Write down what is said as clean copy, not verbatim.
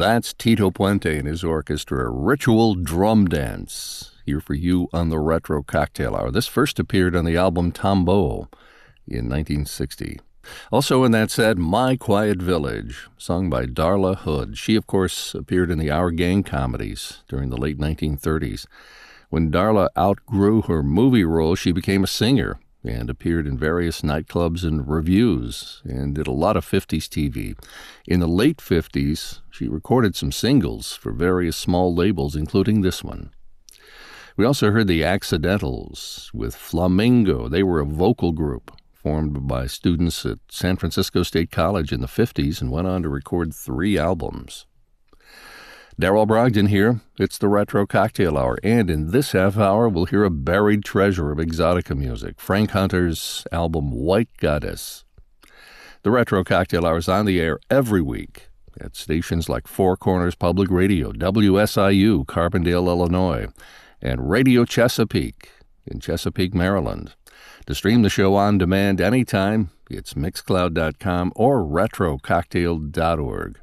That's Tito Puente and his orchestra, Ritual Drum Dance, here for you on the Retro Cocktail Hour. This first appeared on the album Tombeau in 1960. Also in that set, My Quiet Village, sung by Darla Hood. She, of course, appeared in the Our Gang comedies during the late 1930s. When Darla outgrew her movie role, she became a singer and appeared in various nightclubs and revues and did a lot of 50s TV. In the late 50s, she recorded some singles for various small labels, including this one. We also heard the Accidentals with Flamingo. They were a vocal group formed by students at San Francisco State College in the 50s and went on to record 3 albums. Darrell Brogdon here. It's the Retro Cocktail Hour, and in this half hour, we'll hear a buried treasure of exotica music, Frank Hunter's album White Goddess. The Retro Cocktail Hour is on the air every week at stations like Four Corners Public Radio, WSIU, Carbondale, Illinois, and Radio Chesapeake in Chesapeake, Maryland. To stream the show on demand anytime, it's Mixcloud.com or RetroCocktail.org.